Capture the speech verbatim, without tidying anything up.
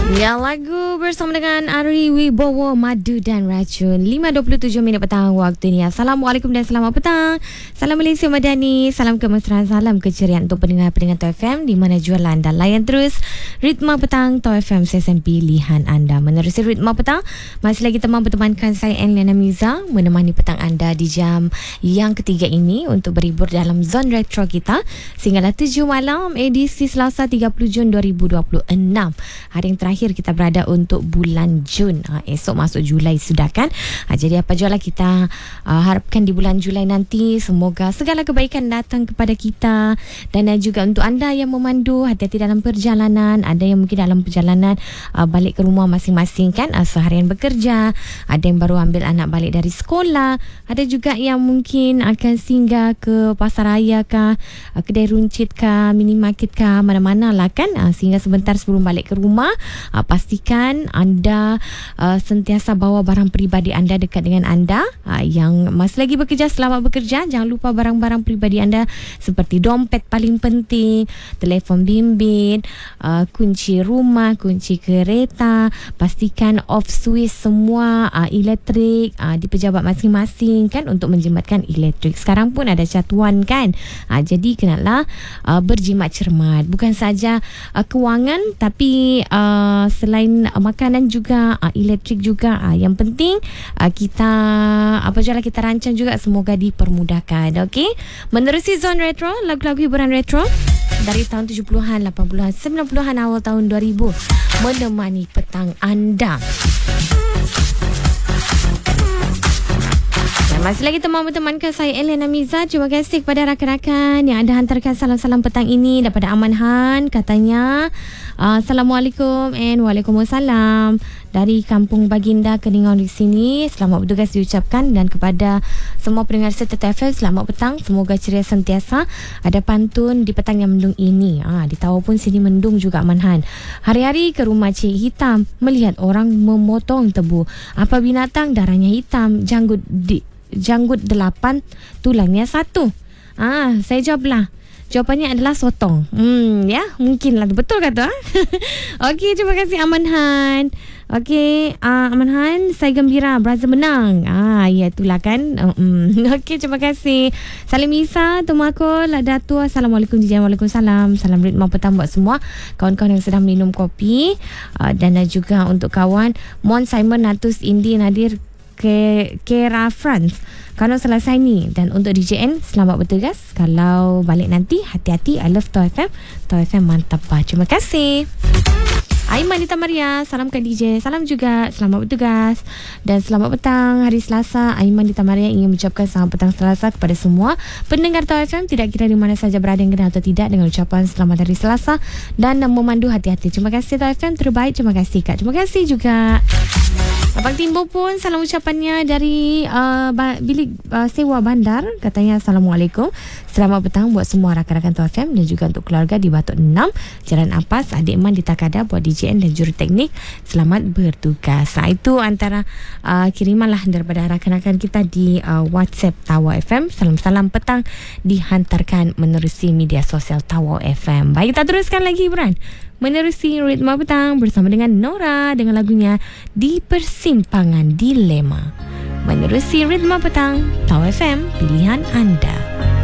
Ya, lagu bersama dengan Ari Wibowo, Madu dan Racun. lima dua puluh tujuh minit petang waktu ni. Assalamualaikum dan selamat petang. Salam Malaysia Madani, salam kemesraan, salam keceriaan untuk pendengar-pendengar T O F M di mana jualan anda. Layan terus Ritma Petang T O F M, session pilihan anda. Menerusi Ritma Petang, masih lagi teman bertemankan saya Enliana Miza, menemani petang anda di jam yang ketiga ini untuk berhibur dalam zon retro kita sehinggalah tujuh malam edisi Selasa tiga puluh Jun dua ribu dua puluh enam. Hari yang terakhir kita berada untuk bulan Jun. Ha, esok masuk Julai sudah kan? Ha, jadi apa jualah kita uh, harapkan di bulan Julai nanti semoga segala kebaikan datang kepada kita, dan uh, juga untuk anda yang memandu, hati-hati dalam perjalanan. Ada yang mungkin dalam perjalanan uh, balik ke rumah masing-masing kan, uh, seharian bekerja, ada yang baru ambil anak balik dari sekolah, ada juga yang mungkin akan singgah ke pasar raya kah, uh, kedai runcit kah, minimarket kah, mana-mana lah kan, uh, sehingga sebentar sebelum balik ke rumah, Uh, pastikan anda uh, sentiasa bawa barang peribadi anda dekat dengan anda. Uh, yang masih lagi bekerja, selamat bekerja. Jangan lupa barang-barang peribadi anda seperti dompet paling penting, telefon bimbit, uh, kunci rumah, kunci kereta. Pastikan off switch semua uh, elektrik uh, di pejabat masing-masing kan, untuk menjimatkan elektrik. Sekarang pun ada catuan kan. Uh, jadi kenalah uh, berjimat cermat. Bukan saja uh, kewangan, tapi uh, selain uh, makanan juga, uh, elektrik juga. Uh, yang penting uh, kita apa jualah kita rancang juga, semoga dipermudahkan. Okey, menerusi zon retro, lagu-lagu hiburan retro dari tahun tujuh puluhan, lapan puluhan, sembilan puluhan, awal tahun dua ribu, menemani petang anda. Masih lagi teman bertemankan saya Enliana Miza. Terima kasih kepada rakan-rakan yang ada hantarkan salam-salam petang ini daripada Aman Han. Katanya uh, Assalamualaikum and Waalaikumsalam dari Kampung Baginda, Keningau di sini. Selamat bertugas diucapkan, dan kepada semua pendengar serta T F M, selamat petang. Semoga ceria sentiasa. Ada pantun di petang yang mendung ini. Ah, di Tawau pun sini mendung juga Aman Han. Hari-hari ke rumah Cik Hitam melihat orang memotong tebu. Apa binatang darahnya hitam? Janggut di janggut delapan, tulangnya satu. Ah, saya jawablah. Jawapannya adalah sotong. Hmm, ya, mungkinlah betul kata. Okey, terima kasih Aman Han. Okey, uh, Aman Han, saya gembira Brazil menang. Ah, ya itulah kan. Uh, um. Okey, terima kasih. Salim Isa, Tumakul, Datuk. Assalamualaikum, Jijan. Waalaikumsalam. Salam ritma petang buat semua kawan-kawan yang sedang minum kopi, uh, dan uh, juga untuk kawan Mon Simon, Natus, Indi, Nadir, ke Kera France. Kalau selesai ni, dan untuk D J N, selamat bertugas. Kalau balik nanti, hati-hati. I love T O F M. T O F M mantap bah. Terima kasih. Aiman di Tamaria, salamkan D J. Salam juga, selamat bertugas. Dan selamat petang hari Selasa. Aiman di Tamaria ingin mengucapkan selamat petang Selasa kepada semua pendengar T O F M, tidak kira di mana saja berada, yang kenal atau tidak, dengan ucapan selamat hari Selasa. Dan memandu hati-hati. Terima kasih T O F M, terbaik. Terima kasih Kak. Terima kasih juga Abang Timbo pun salam ucapannya dari uh, bilik uh, sewa bandar. Katanya Assalamualaikum, selamat petang buat semua rakan-rakan T O F M, dan juga untuk keluarga di Batok enam, Jalan Ampas, Adik Man di Takada, buat D J N dan juruteknik, selamat bertugas. Nah, itu antara uh, kiriman lah daripada rakan-rakan kita di uh, WhatsApp Tawau F M. Salam-salam petang dihantarkan menerusi media sosial Tawau F M. Baik, kita teruskan lagi hiburan menerusi Ritma Petang bersama dengan Nora dengan lagunya Di Persimpangan Dilema. Menerusi Ritma Petang, Tawau F M, pilihan anda.